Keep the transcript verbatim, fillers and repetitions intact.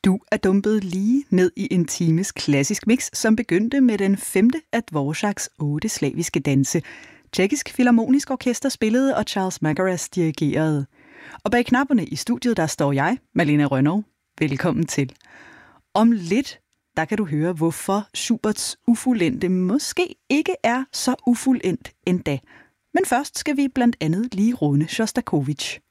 Du er dumpet lige ned i en times klassisk mix, som begyndte med den femte af Dvoraks otte slaviske danse. Tjekkisk Filharmonisk Orkester spillede, og Charles Margaras dirigerede. Og bag knapperne i studiet, der står jeg, Malene Rønnow. Velkommen til. Om lidt, der kan du høre, hvorfor Schuberts ufuldendte måske ikke er så ufuldendt endda. Men først skal vi blandt andet lige runde Sjostakovitj.